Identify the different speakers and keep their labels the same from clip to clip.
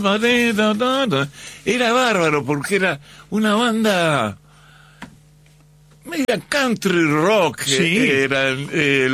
Speaker 1: Era bárbaro porque era una banda media country rock.
Speaker 2: Sí.
Speaker 1: Eran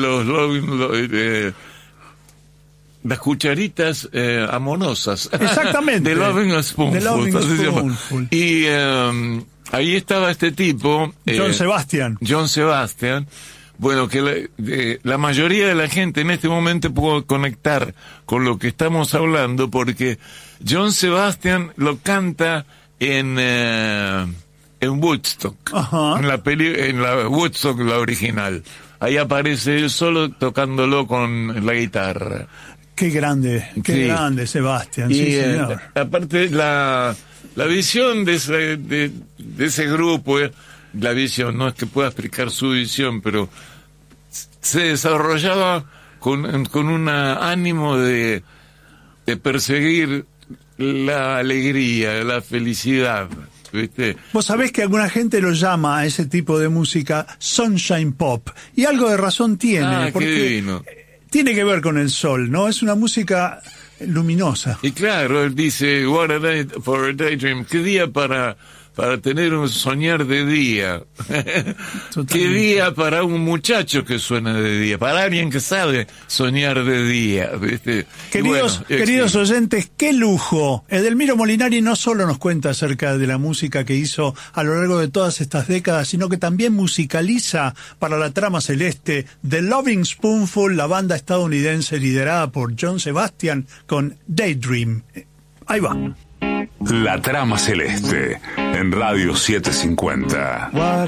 Speaker 1: las cucharitas amonosas.
Speaker 2: Exactamente.
Speaker 1: The Loving Spoonful.
Speaker 2: The Loving Spoonful.
Speaker 1: Y ahí estaba este tipo.
Speaker 2: John Sebastian.
Speaker 1: Bueno, que la mayoría de la gente en este momento puede conectar con lo que estamos hablando, porque John Sebastian lo canta en Woodstock.
Speaker 2: Ajá.
Speaker 1: En la Woodstock, la original. Ahí aparece él solo tocándolo con la guitarra.
Speaker 2: Qué grande Sebastián, sí, señor.
Speaker 1: Aparte la visión de ese grupo, la visión, no es que pueda explicar su visión, pero se desarrollaba con un ánimo de perseguir la alegría, la felicidad, ¿viste?
Speaker 2: Vos sabés que alguna gente lo llama a ese tipo de música Sunshine Pop, y algo de razón tiene, porque
Speaker 1: qué divino.
Speaker 2: Tiene que ver con el sol, ¿no? Es una música luminosa.
Speaker 1: Y claro, él dice, what a day for a daydream, qué día para tener un soñar de día. Qué día para un muchacho que suena de día, para alguien que sabe soñar de día, ¿viste?
Speaker 2: Queridos oyentes, qué lujo. Edelmiro Molinari no solo nos cuenta acerca de la música que hizo a lo largo de todas estas décadas, sino que también musicaliza para la trama celeste The Loving Spoonful, la banda estadounidense liderada por John Sebastian con Daydream. Ahí va.
Speaker 3: La trama celeste en Radio 750.